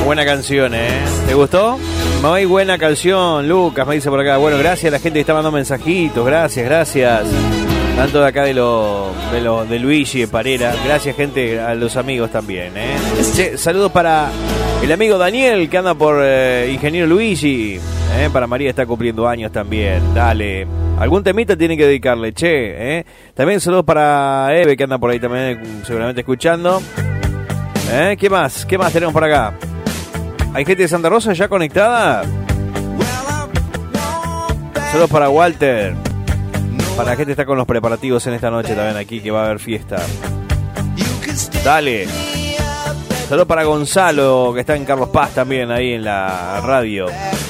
buena canción, ¿Te gustó? Muy buena canción, Lucas, me dice por acá. Bueno, gracias a la gente que está mandando mensajitos. Gracias. Tanto de acá de Luigi, de Parera. Gracias, gente, a los amigos también, Che, saludos para el amigo Daniel, que anda por Ingeniero Luigi. Para María, está cumpliendo años también. Dale. Algún temita tiene que dedicarle, che. También saludos para Eve, que anda por ahí también seguramente escuchando. ¿Qué más tenemos por acá? ¿Hay gente de Santa Rosa ya conectada? Saludos para Walter. Para la gente que está con los preparativos en esta noche también aquí, que va a haber fiesta. Dale. Saludos para Gonzalo, que está en Carlos Paz también, ahí en la radio.